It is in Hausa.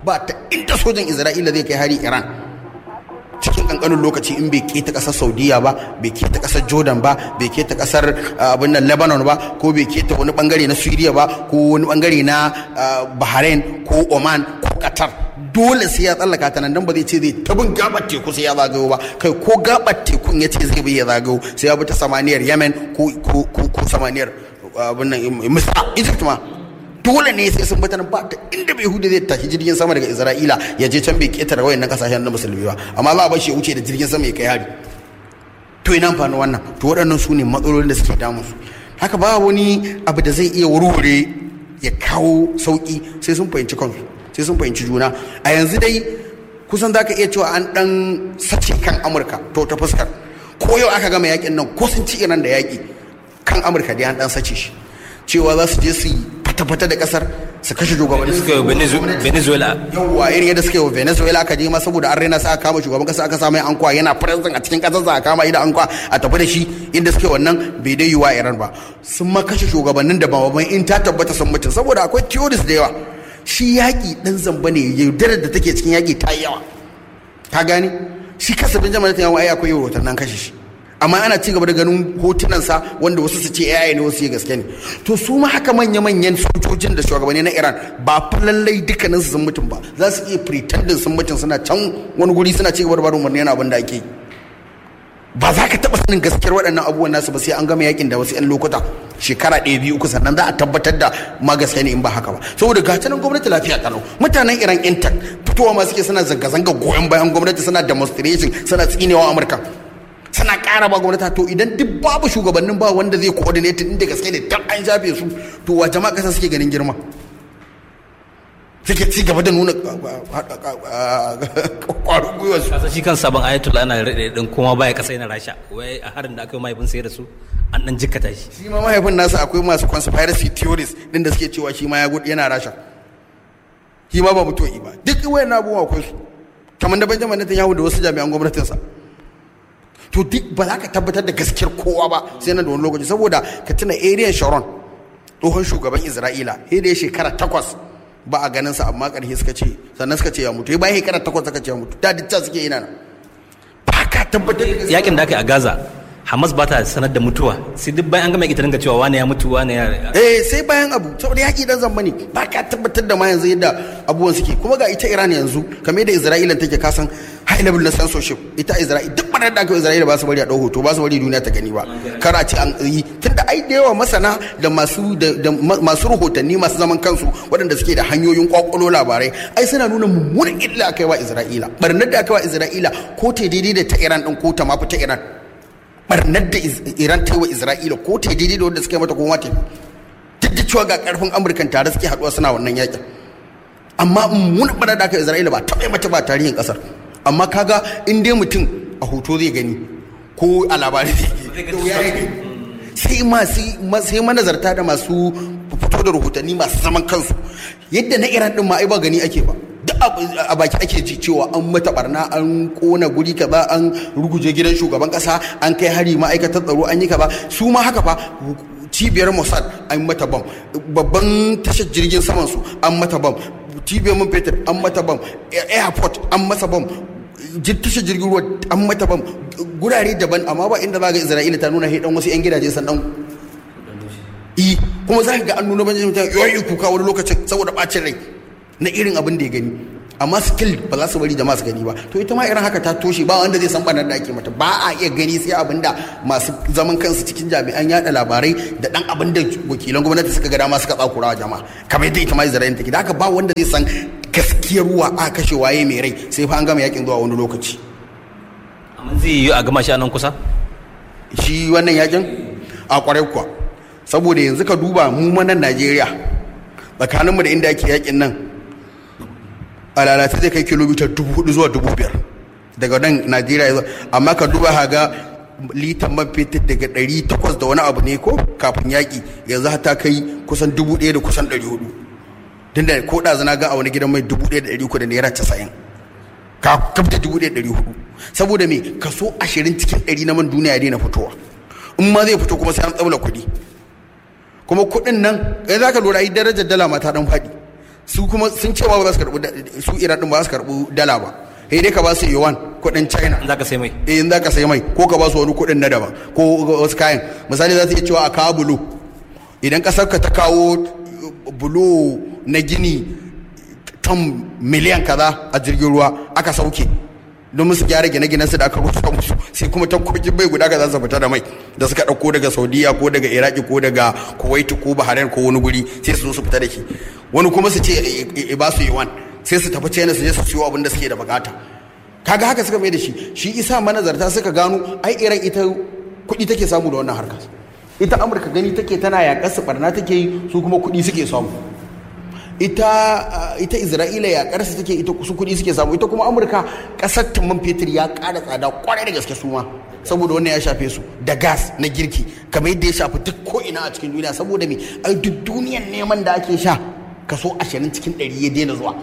ba ta inda sojan Isra'ila zai kai hari Iran cikin kankanin lokaci in bai keta kasar Saudiya ba, bai keta kasar Jordan ba, bai keta kasar abin nan Lebanon ba, ko bai keta wani bangare na Syria ba, ko wani bangare na Bahrain ko Oman ko Qatar. Dole sai ya tsallaka ta nan, dan ba zai ce zai tabin gabar teku sai ya zagayo ba. Kai ko gabar tekun ya ce zai bi ya zagayo sai ya bi ta samaniyar Yemen ko samaniyar abin nan Misra, Egypt ma. Dole ne sai sun bata nan, ba ta inda bai hudu zai tashi jirgin sama daga Isra'ila ya je can bai ketare wayannan kasashen na musulmi ba, amma za a bar shi ya wuce da jirgin sama ya kai hari. To ina amfani wannan? To waɗannan su ne matsalolin da suke damun su. Haka ba wani abu da zai iya warware ya kawo sauki sai sun fahimci kansu, sai sun fahimci juna. A yanzu dai kusan za ka iya cewa an ɗan sace kan Amurka to ta fuskar ko yau aka gama yakin nan ko sun ci Iran da yaki, kan Amurka dai an ɗan sace shi, cewa za su je su yi fata-fata da kasar su kashe shugabanni. Suka yi Venezuela. Yawwa irin yadda suka yi wa Venezuela, aka je ma saboda an raina sa aka kama shugaban kasa, aka samu ankwa yana faransan a cikin kasar sa, aka kama da ankwa a tafi da shi inda suke wannan bai dai yiwa Iran ba. Sun ma kashe shugabannin da ba in ta tabbata sun mutu, saboda akwai theories da yawa. Shi yaƙi ɗan zamba ne, yaudarar da take cikin yaƙi ta yawa. Ka gani? Shi kasafin jama'a ta yawa ai akwai rahoton nan kashe shi. Amma ana ci gaba da ganin hotunansa wanda wasu su ce AI ne, wasu ya gaske ne. To su ma haka manya-manyan sojojin da shugabanni na Iran ba fa lallai dukkanin su sun mutum ba, za su iya pretending sun mutum, suna can wani guri suna ci gaba da barin umarni yana abin da ake yi. Ba za ka taɓa sanin gaskiyar waɗannan abubuwan nasu ba sai an gama yakin da wasu 'yan lokuta, shekara 1, 2, 3 sannan za a tabbatar da ma gaskiya ne in ba haka ba. Saboda ga nan gwamnati lafiya kalau, mutanen Iran intact, fitowa ma suke suna zanga-zanga goyon bayan gwamnati, suna demonstration, suna tsinewa Amurka, suna ƙara ba gwamnati. To idan duk babu shugabannin, ba wanda zai coordinate inda gaske ne dan an shafe su, to wa jama'a kasa suke ganin girma, suke ci gaba da nuna kwarin gwiwar su. Kasa shi kan sabon Ayatollah ana rade din kuma baya kasa yana Rasha, wai a harin da aka yi mahaifin sai da su an dan jikkata shi. Shi ma mahaifin nasa akwai masu conspiracy theories din da suke cewa shi ma ya gudu yana Rasha, shi ma ba mutuwa ba. Duk wayannan abubuwa akwai su, kamar da Benjamin Netanyahu da wasu jami'an gwamnatinsa. To duk ba za ka tabbatar da gaskiyar kowa ba sai nan da wani lokaci, saboda ka tuna Ariel Sharon, tsohon shugaban Isra'ila, sai da ya shekara 8 ba a ganin sa, amma ƙarshe suka ce, sannan suka ce ya mutu. Bayan shekara 8 suka ce ya mutu, da dukkan suke ina nan. Ba ka tabbatar da yakin da aka yi a Gaza, Hamas ba ta sanar da mutuwa, sai duk bayan an gama ita dinga cewa wane ya mutu wane ya sai bayan abu, saboda yaki dan zamba ne, ba ka tabbatar da ma yanzu yadda abubuwan suke. Kuma ga ita Iran yanzu kamar yadda Isra'ila take, kasan high level na censorship. Ita Isra'ila duk banar da aka yi Isra'ila ba su bari a ɗau hoto, ba su bari duniya ta gani ba, kar a ce an yi. Tunda ai da yawa masana da masu rahotanni masu zaman kansu waɗanda suke da hanyoyin kwakwalo labarai, ai suna nuna mummunan illa aka yi wa Isra'ila, barnar da aka yi wa Isra'ila ko ta daidai da ta Iran din ko ta mafi ta Iran. Barnar da Iran ta yi wa Isra'ila ko ta daidai da wanda suka yi mata ko mata, duk da cewa ga karfin Amurkan tare suke haɗuwa suna wannan yakin. Amma mummunan barnar da aka yi Isra'ila ba taɓa mata ba tarihin ƙasar. Amma kaga in dai mutum a hoto zai gani ko a labari zai gani, sai manazarta da masu fito da rahotanni masu zaman kansu. Yadda na Iran din ma ai ba gani ake ba, duk a baki ake ji cewa an mata barna, an kona guri kaza, an ruguje gidan shugaban kasa, an kai hari ma'aikatar tsaro, an yi kaza. Su ma haka fa, cibiyar Mossad an mata bam, babban tashar jirgin saman su an mata bam, cibiyar man fetur an mata bam, airport an masa bam, tashar jirgin ruwa an mata bam, gurare daban. Amma ba inda za ga Isra'ila ta nuna hidan wasu 'yan gidaje sannan kuma za ka ga an nuna banjin mutane yoyi kuka wani lokacin saboda bacin rai na irin abin da ya gani, amma skill ba za su bari jama'a su gani ba. To ita ma irin haka ta toshe, ba wanda zai san banar da ake mata, ba a iya gani sai abin da masu zaman kansu cikin jami'an yada labarai da dan abin da wakilan gwamnati suka ga dama suka tsakura wa jama'a, kamar yadda ita ma Isra'ila take. Da haka ba wanda zai san gaskiyar ruwa a kashe waye mai rai sai fa an gama yakin zuwa wani lokaci. Amma zai yi a gama shi a nan kusa shi wannan yakin a kwarai kuwa, saboda yanzu ka duba mu nan Najeriya tsakaninmu da inda ake yakin nan a lalata zai kai kilomita 4,000 zuwa 5,000 daga nan Najeriya. Amma ka duba haga litan man fetur daga 800 da wani abu ne ko kafin yaki, yanzu ta kai kusan 1,000 da kusan 400. Tunda ko da zana ga a wani gidan mai 1,300 da naira 90, ka kafta 1,400. Saboda me kaso 20 cikin 100 na man duniya ya daina fitowa, in ma zai fito kuma sai an tsabla kuɗi. Kuma kuɗin nan za ka lura darajar dala ma ta dan faɗi, su kuma sun ce ma ba za su karɓi su Iran din ba za su karɓi dala ba, sai dai ka ba su yuan kuɗin China za ka sai mai in za ka sai mai, ko ka ba su wani kuɗin na daban ko wasu kayan. Misali za su iya cewa a kawo bulo, idan ƙasar ka ta kawo bulo na gini ton miliyan kaza a jirgin ruwa aka sauke don su gyara gine-ginen su da aka rusa musu, sai kuma tankokin bai guda ka za su fita da mai da suka ɗauko daga Saudiya ko daga Iraki ko daga Kuwait ko Bahrain ko wani guri, sai su zo su fita da shi. Wani kuma su ce ba su yuan, sai su tafi China su je su siyo abin da suke da bukata. Kaga haka suka mai da shi isa manazarta suka gano ai Iran ita kuɗi take samu da wannan harkar, ita Amurka gani take tana yaƙar su barna take yi, su kuma kuɗi suke samu. ita Isra'ila yaƙar su take, ita su kuɗi suke samu. Ita kuma Amurka ƙasar man fetur ya ƙara tsada kwarai da gaske su ma, saboda wannan ya shafe su da gas na girki kamar yadda ya shafi duk ko ina a cikin duniya. Saboda me ai duk duniyan neman da ake sha kaso 20 cikin 100 ya daina zuwa,